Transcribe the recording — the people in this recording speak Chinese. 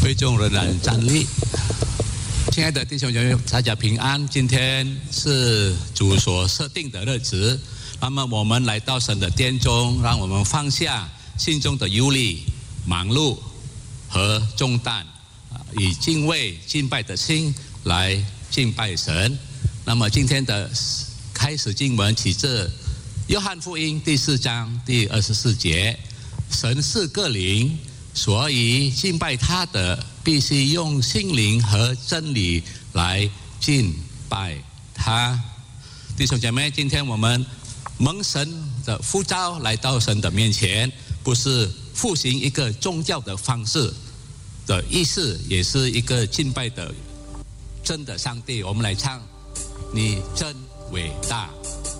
会众仍然站立。亲爱的弟兄姐妹，大家平安。今天是主所设定的日子，那么我们来到神的殿中，让我们放下心中的忧虑、忙碌和重担，以敬畏敬拜的心来敬拜神。那么今天的开始经文起自约翰福音第4章第24节，神是个灵，所以敬拜他的必须用心灵和真理来敬拜他。弟兄姐妹，今天我们蒙神的呼召来到神的面前，不是复行一个宗教的方式的意思，也是一个敬拜的真的上帝。我们来唱，你真伟大。